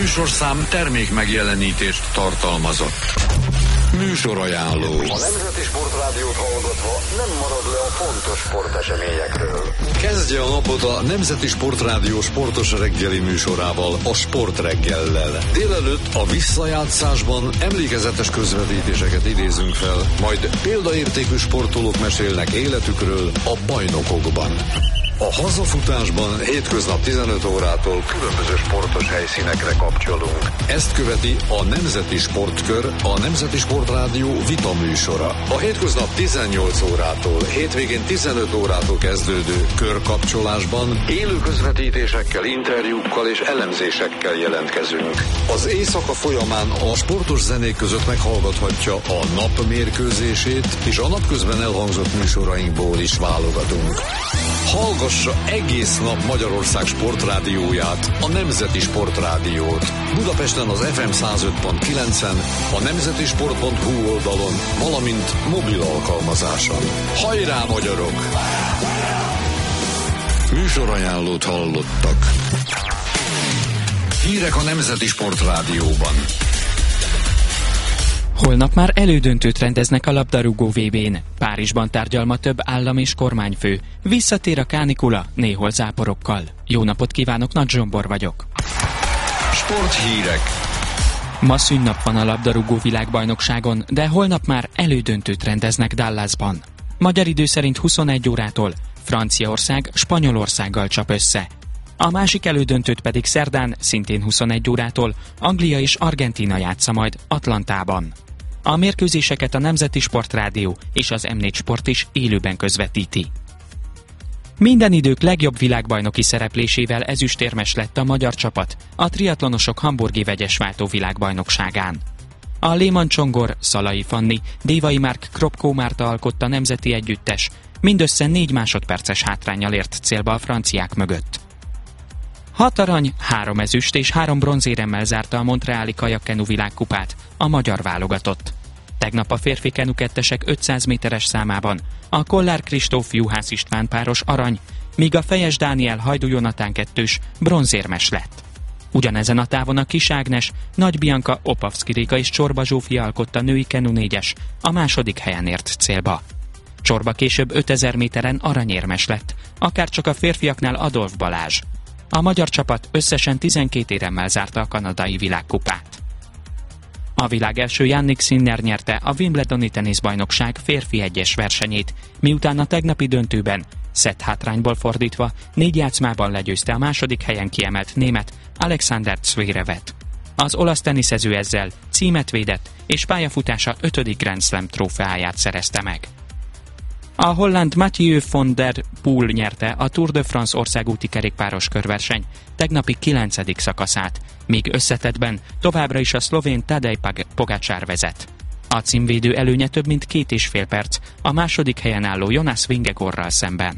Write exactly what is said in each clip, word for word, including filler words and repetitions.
műsorszám termék megjelenítést tartalmazott. Műsorajánló. A Nemzeti Sportrádiót hallgatva nem marad le a fontos sporteseményekről. Kezdje a napot a Nemzeti Sportrádió sportos reggeli műsorával, a Sportreggellel. Délelőtt a visszajátszásban emlékezetes közvetítéseket idézünk fel, majd példaértékű sportolók mesélnek életükről a bajnokokban. A hazafutásban hétköznap tizenöt órától különböző sportos helyszínekre kapcsolunk. Ezt követi a Nemzeti Sportkör, a Nemzeti Sportrádió vita műsora. A hétköznap tizennyolc órától, hétvégén tizenöt órától kezdődő körkapcsolásban élő közvetítésekkel, interjúkkal és elemzésekkel jelentkezünk. Az éjszaka folyamán a sportos zenék között meghallgathatja a nap mérkőzését, és a napközben elhangzott műsorainkból is válogatunk. Hallgassa egész nap Magyarország sportrádióját, a Nemzeti Sportrádiót. Budapesten az ef em száz öt pont kilencen, a nemzetisport pont hu oldalon, valamint mobil alkalmazáson. Hajrá, magyarok! Műsorajánlót hallottak. Hírek a Nemzeti Sportrádióban. Holnap már elődöntőt rendeznek a labdarúgó vé bén. Párizsban tárgyal ma több állam és kormányfő. Visszatér a kánikula, néhol záporokkal. Jó napot kívánok, Nagy Zsombor vagyok. Sporthírek. Ma szünnap van a labdarúgó világbajnokságon, de holnap már elődöntőt rendeznek Dallasban. Magyar idő szerint huszonegy órától Franciaország Spanyolországgal csap össze. A másik elődöntőt pedig szerdán, szintén huszonegy órától Anglia és Argentína játsza majd Atlantában. A mérkőzéseket a Nemzeti Sportrádió és az em négy Sport is élőben közvetíti. Minden idők legjobb világbajnoki szereplésével ezüstérmes lett a magyar csapat a triatlonosok hamburgi vegyesváltó világbajnokságán. A Lehmann Csongor, Szalai Fanni, Dévai Márk Kropkó Márta alkotta nemzeti együttes mindössze négy másodperces hátránnyal ért célba a franciák mögött. Hat arany, három ezüst és három bronzéremmel zárta a montreali kajakkenu világkupát a magyar válogatott. Tegnap a férfi kenukettesek ötszáz méteres számában a Kollár Kristóf Juhász István páros arany, míg a Fejes Dániel Hajdú Jonatán kettős bronzérmes lett. Ugyanezen a távon a Kis Ágnes, Nagy Bianca Opavszki Réka és Csorba Zsófia alkotta női kenu négyes, a második helyen ért célba. Csorba később ötezer méteren aranyérmes lett, akárcsak a férfiaknál Adolf Balázs. A magyar csapat összesen tizenkét éremmel zárta a kanadai világkupát. A világ első Jannik Sinner nyerte a Wimbledoni teniszbajnokság férfi egyes versenyét, miután a tegnapi döntőben szett hátrányból fordítva négy játszmában legyőzte a második helyen kiemelt német Alexander Zverevet. Az olasz teniszező ezzel címet védett, és pályafutása ötödik Grand Slam trófeáját szerezte meg. A holland Mathieu van der Poel nyerte a Tour de France országúti kerékpáros körverseny tegnapi kilencedik szakaszát, míg összetettben továbbra is a szlovén Tadej Pogačar vezet. A címvédő előnye több mint két és fél perc a második helyen álló Jonas Vingegaardral szemben.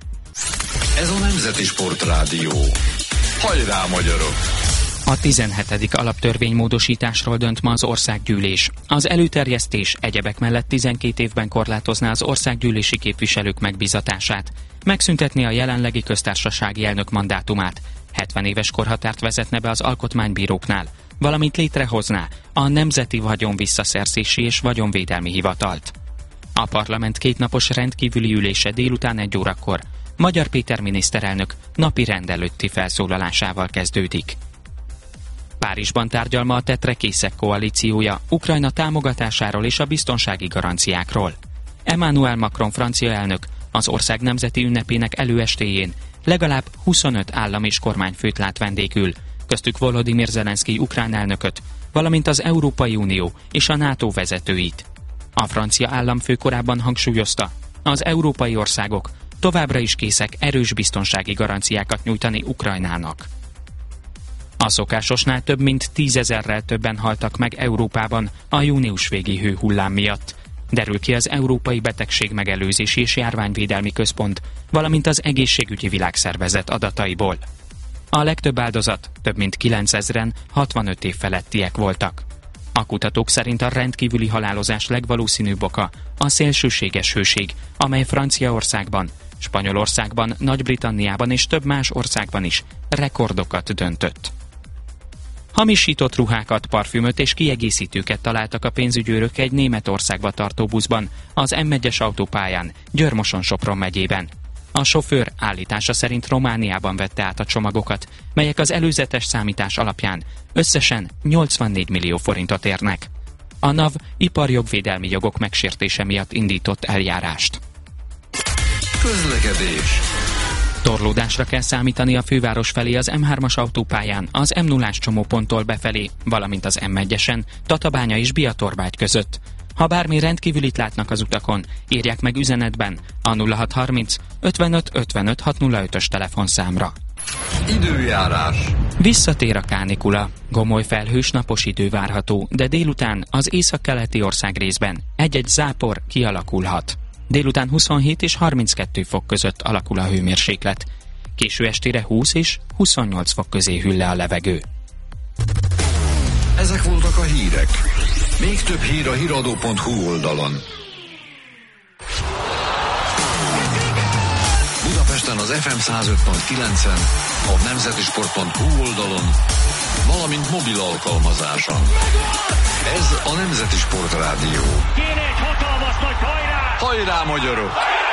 Ez a Nemzeti Sportrádió. Hajrá, magyarok! A tizenhetedik alaptörvénymódosításról dönt ma az országgyűlés. Az előterjesztés egyebek mellett tizenkét évben korlátozná az országgyűlési képviselők megbízatását, megszüntetné a jelenlegi köztársasági elnök mandátumát, hetven éves korhatárt vezetne be az alkotmánybíróknál, valamint létrehozná a Nemzeti Vagyon Visszaszerzési és Vagyonvédelmi Hivatalt. A parlament kétnapos rendkívüli ülése délután egy órakor Magyar Péter miniszterelnök napi rendelőtti felszólalásával kezdődik. Párizsban tárgyal ma a tetrekészek koalíciója Ukrajna támogatásáról és a biztonsági garanciákról. Emmanuel Macron francia elnök az ország nemzeti ünnepének előestéjén legalább huszonöt állam és kormányfőt lát vendégül, köztük Volodymyr Zelenszky ukrán elnököt, valamint az Európai Unió és a NATO vezetőit. A francia államfő korábban hangsúlyozta, az európai országok továbbra is készek erős biztonsági garanciákat nyújtani Ukrajnának. A szokásosnál több mint tízezerrel többen haltak meg Európában a június végi hőhullám miatt, derül ki az Európai Betegség Megelőzési és Járványvédelmi Központ, valamint az Egészségügyi Világszervezet adataiból. A legtöbb áldozat, több mint kilencezren, hatvanöt év felettiek voltak. A kutatók szerint a rendkívüli halálozás legvalószínűbb oka a szélsőséges hőség, amely Franciaországban, Spanyolországban, Nagy-Britanniában és több más országban is rekordokat döntött. Hamisított ruhákat, parfümöt és kiegészítőket találtak a pénzügyőrök egy Németországba tartó buszban, az M egyes autópályán, Győr-Moson-Sopron megyében. A sofőr állítása szerint Romániában vette át a csomagokat, melyek az előzetes számítás alapján összesen nyolcvannégy millió forintot érnek. A NAV iparjogvédelmi jogok megsértése miatt indított eljárást. Közlekedés. Torlódásra kell számítani a főváros felé az M hármas autópályán, az M nullás csomóponttól befelé, valamint az M egyesen, Tatabánya és Biatorbágy között. Ha bármi rendkívülit látnak az utakon, írják meg üzenetben a nulla hat harminc ötvenöt ötvenöt hatszázötös telefonszámra. Időjárás. Visszatér a kánikula. Gomoly felhős napos idő várható, de délután az északkeleti ország részben egy-egy zápor kialakulhat. Délután huszonhét és harminckettő fok között alakul a hőmérséklet. Késő estére húsz és huszonnyolc fok közé hűl le a levegő. Ezek voltak a hírek. Még több hír a híradó pont hu oldalon. Budapesten az ef em száz öt pont kilencen, a nemzetisport pont hu oldalon, valamint mobil alkalmazáson. Ez a Nemzeti Sport Rádió. Kéne egy hatalmas nagy hajrá! Hajrá, magyarok!